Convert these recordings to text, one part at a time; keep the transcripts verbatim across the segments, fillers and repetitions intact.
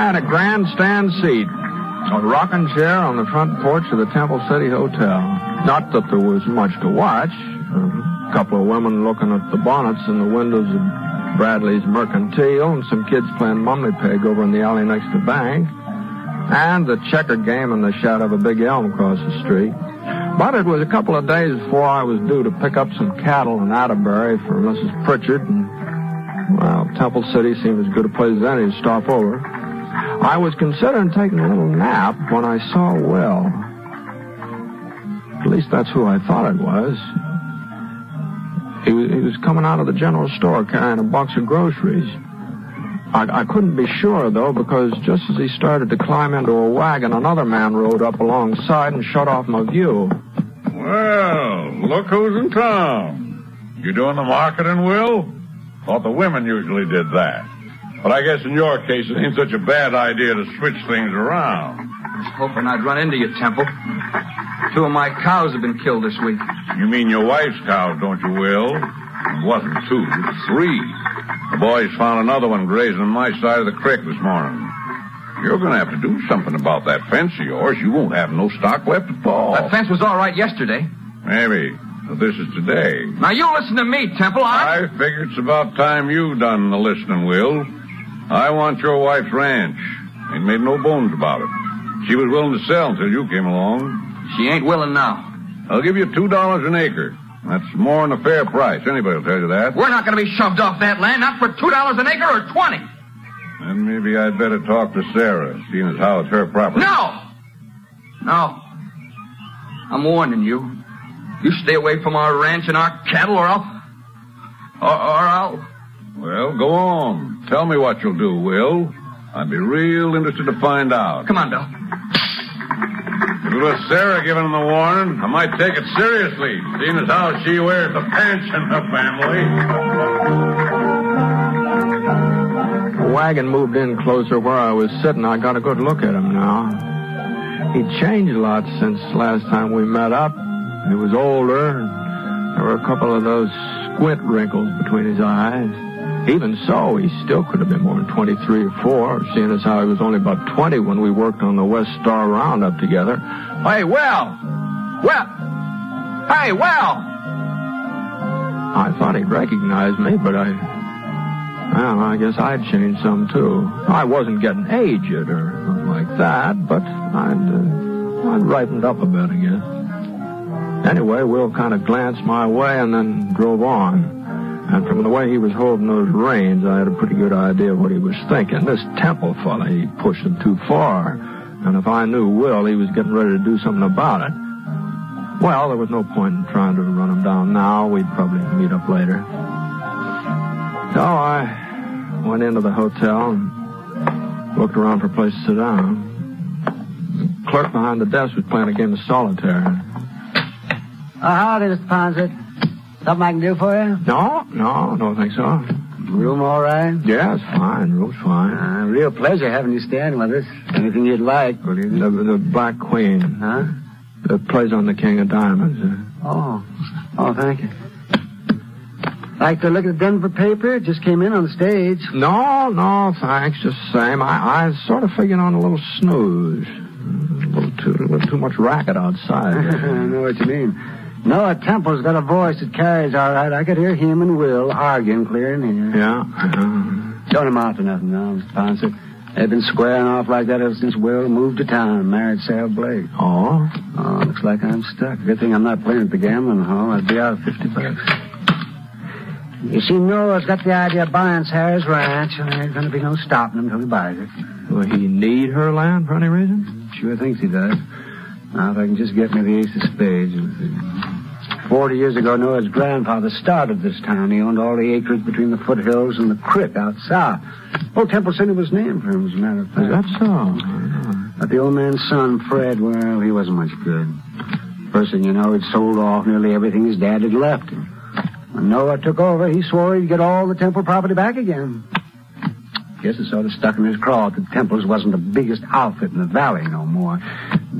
I had a grandstand seat, a rocking chair on the front porch of the Temple City Hotel. Not that there was much to watch. A couple of women looking at the bonnets in the windows of Bradley's Mercantile, and some kids playing mummy peg over in the alley next to the bank, and the checker game in the shadow of a big elm across the street. But it was a couple of days before I was due to pick up some cattle in Atterbury for Missus Pritchard, and, well, Temple City seemed as good a place as any to stop over. I was considering taking a little nap when I saw Will. At least that's who I thought it was. He was, he was coming out of the general store carrying a box of groceries. I, I couldn't be sure, though, because just as he started to climb into a wagon, another man rode up alongside and shut off my view. Well, look who's in town. You doing the marketing, Will? Thought the women usually did that. But I guess in your case, it ain't such a bad idea to switch things around. I was hoping I'd run into you, Temple. Two of my cows have been killed this week. You mean your wife's cows, don't you, Will? It wasn't two, three. The boys found another one grazing on my side of the creek this morning. You're going to have to do something about that fence of yours. You won't have no stock left at all. That fence was all right yesterday. Maybe. But this is today. Now, you listen to me, Temple. I... I figure it's about time you done the listening, Will. I want your wife's ranch. Ain't made no bones about it. She was willing to sell until you came along. She ain't willing now. I'll give you two dollars an acre. That's more than a fair price. Anybody will tell you that. We're not going to be shoved off that land, not for two dollars an acre or twenty. Then maybe I'd better talk to Sarah, seeing as how it's her property. No! No. I'm warning you. You stay away from our ranch and our cattle, or I'll... Or, or I'll... Well, go on. Tell me what you'll do, Will. I'd be real interested to find out. Come on, Bill. If it was Sarah giving him the warning, I might take it seriously, seeing as how she wears the pants in the family. The wagon moved in closer where I was sitting. I got a good look at him now. He'd changed a lot since last time we met up. He was older, and there were a couple of those squint wrinkles between his eyes. Even so, he still could have been more than twenty-three or four, seeing as how he was only about twenty when we worked on the West Star Roundup together. Hey, Will! Will! Hey, Will! I thought he'd recognize me, but I... Well, I guess I'd changed some, too. I wasn't getting aged or nothing like that, but I'd, uh, I'd ripened up a bit, I guess. Anyway, Will kind of glanced my way and then drove on. And from the way he was holding those reins, I had a pretty good idea of what he was thinking. This Temple fella, he pushed him too far. And if I knew Will, he was getting ready to do something about it. Well, there was no point in trying to run him down now. We'd probably meet up later. So I went into the hotel and looked around for a place to sit down. The clerk behind the desk was playing a game of solitaire. Oh, howdy, Mister Ponset. Something I can do for you? No, no, don't think so. Room all right? Yeah, it's fine. Room's fine. Uh, real pleasure having you staying with us. Anything you'd like, will you? The, the Black Queen. Huh? That plays on the King of Diamonds. Uh. Oh. Oh, thank you. Like to look at the Denver paper? It just came in on the stage. No, no, thanks. Just the same. I, I was sort of figuring on a little snooze. A little too, a little too much racket outside. I know what you mean. Noah Temple's got a voice that carries all right. I could hear him and Will arguing clear in here. Yeah? Uh, Don't amount to nothing now, Mister Ponset. They've been squaring off like that ever since Will moved to town and married Sarah Blake. Oh? Oh, looks like I'm stuck. Good thing I'm not playing at the gambling hall. I'd be out fifty bucks. You see, Noah's got the idea of buying Sarah's ranch, and there ain't going to be no stopping him until he buys it. Will he need her land for any reason? Sure thinks he does. Now, if I can just get me the ace of spades. Forty years ago, Noah's grandfather started this town. He owned all the acres between the foothills and the creek out south. Old Temple City was named for him, as a matter of fact. Is that so? But the old man's son, Fred, well, he wasn't much good. First thing you know, he'd sold off nearly everything his dad had left him. When Noah took over, he swore he'd get all the Temple property back again. Guess it sort of stuck in his craw that Temple's wasn't the biggest outfit in the valley no more.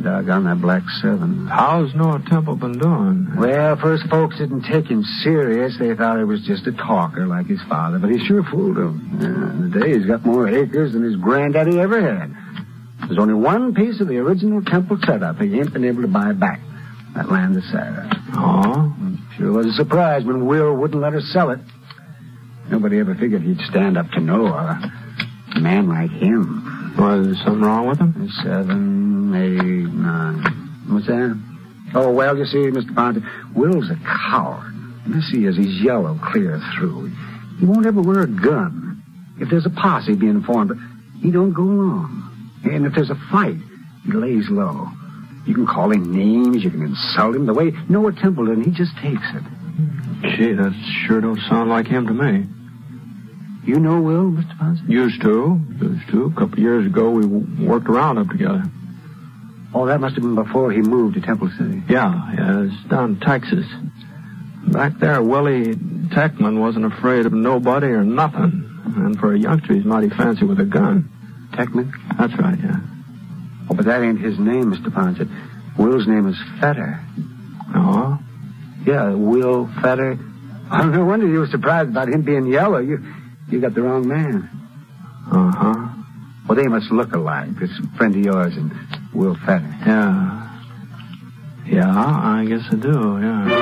Doggone that black seven. How's Noah Temple been doing? Well, first folks didn't take him serious. They thought he was just a talker like his father, but he sure fooled them. Yeah, today he's got more acres than his granddaddy ever had. There's only one piece of the original Temple setup he ain't been able to buy back. That land of Sarah. Oh? Sure was a surprise when Will wouldn't let her sell it. Nobody ever figured he'd stand up to Noah. A man like him. Was there something wrong with him? Seven, eight, nine. What's that? Oh, well, you see, Mister Ponte, Will's a coward. You see, as he's yellow clear through. He won't ever wear a gun. If there's a posse being formed, but he don't go along. And if there's a fight, he lays low. You can call him names, you can insult him. The way Noah Temple did, he just takes it. Gee, that sure don't sound like him to me. You know Will, Mister Ponce? Used to. Used to. A couple of years ago, we worked around up together. Oh, that must have been before he moved to Temple City. Yeah, yeah, it's down in Texas. Back there, Willie Techman wasn't afraid of nobody or nothing. And for a youngster, he's mighty fancy with a gun. Techman? That's right, yeah. Oh, but that ain't his name, Mister Ponce. Will's name is Fetter. Oh? Yeah, Will Fetter. Oh, no wonder you were surprised about him being yellow. You you got the wrong man. Uh-huh. Well, they must look alike. This friend of yours and Will Fetter. Yeah. Yeah, I guess I do, yeah.